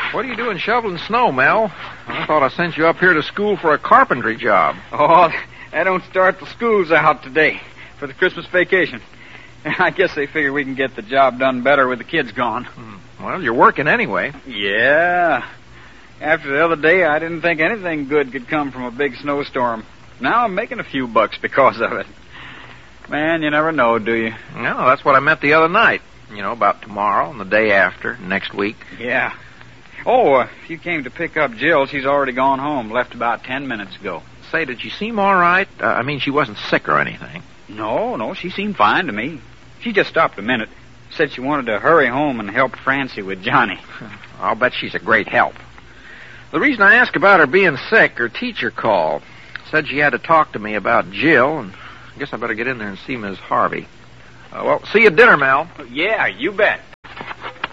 What are you doing shoveling snow, Mel? I thought I sent you up here to school for a carpentry job. Oh, I don't start the schools out today for the Christmas vacation. I guess they figure we can get the job done better with the kids gone. Well, you're working anyway. Yeah. After the other day, I didn't think anything good could come from a big snowstorm. Now I'm making a few bucks because of it. Man, you never know, do you? No, that's what I meant the other night. You know, about tomorrow and the day after, next week. Yeah. Oh, if you came to pick up Jill, she's already gone home. Left about 10 minutes ago. Say, did she seem all right? I mean, she wasn't sick or anything. No, she seemed fine to me. She just stopped a minute. Said she wanted to hurry home and help Francie with Johnny. I'll bet she's a great help. The reason I asked about her being sick, her teacher called. Said she had to talk to me about Jill, and I guess I better get in there and see Miss Harvey. Well, see you at dinner, Mel. Yeah, you bet.